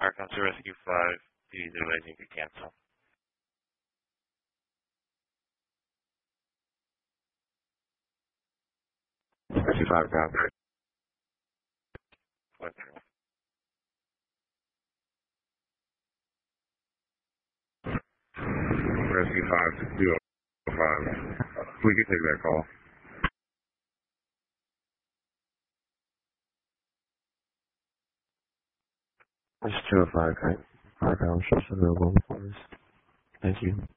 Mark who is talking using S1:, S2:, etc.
S1: Arkansas Rescue 5, please advising to cancel.
S2: Rescue 5, copy. Rescue 5, 205. We can take that call. It's 205, okay. Alright, I'm sure it's available for us. Thank you.